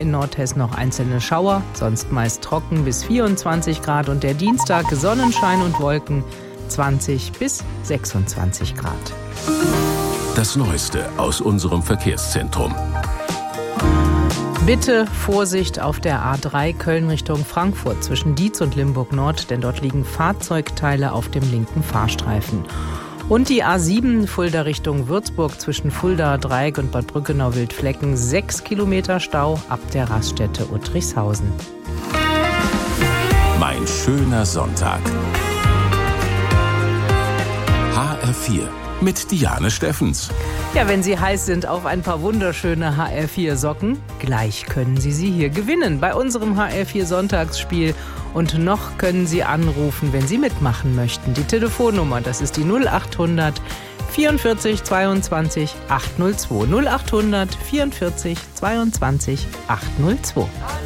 in Nordhessen noch einzelne Schauer, sonst meist trocken bis 24 Grad und der Dienstag Sonnenschein und Wolken 20 bis 26 Grad. Das Neueste aus unserem Verkehrszentrum. Bitte Vorsicht auf der A3 Köln Richtung Frankfurt zwischen Dietz und Limburg Nord, denn dort liegen Fahrzeugteile auf dem linken Fahrstreifen. Und die A7 Fulda Richtung Würzburg zwischen Fulda Dreieck und Bad Brückenau-Wildflecken 6 Kilometer Stau ab der Raststätte Uttrichshausen. Mein schöner Sonntag. HR4 mit Diane Steffens. Ja, wenn Sie heiß sind auf ein paar wunderschöne HR4-Socken, gleich können Sie sie hier gewinnen bei unserem HR4-Sonntagsspiel. Und noch können Sie anrufen, wenn Sie mitmachen möchten. Die Telefonnummer, das ist die 0800 44 22 802. 0800 44 22 802.